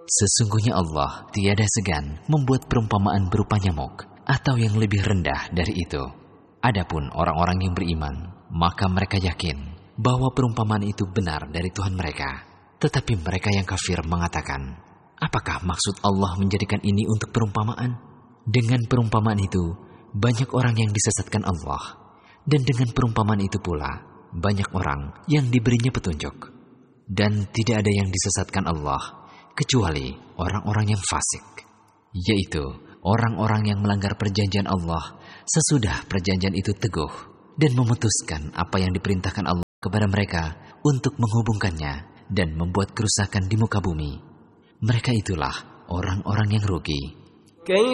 Sesungguhnya Allah tiada segan membuat perumpamaan berupa nyamuk atau yang lebih rendah dari itu. Adapun orang-orang yang beriman, maka mereka yakin bahwa perumpamaan itu benar dari Tuhan mereka. Tetapi mereka yang kafir mengatakan, apakah maksud Allah menjadikan ini untuk perumpamaan? Dengan perumpamaan itu, banyak orang yang disesatkan Allah. Dan dengan perumpamaan itu pula, banyak orang yang diberinya petunjuk. Dan tidak ada yang disesatkan Allah kecuali orang-orang yang fasik, yaitu orang-orang yang melanggar perjanjian Allah sesudah perjanjian itu teguh dan memutuskan apa yang diperintahkan Allah kepada mereka untuk menghubungkannya dan membuat kerusakan di muka bumi. Mereka itulah orang-orang yang rugi.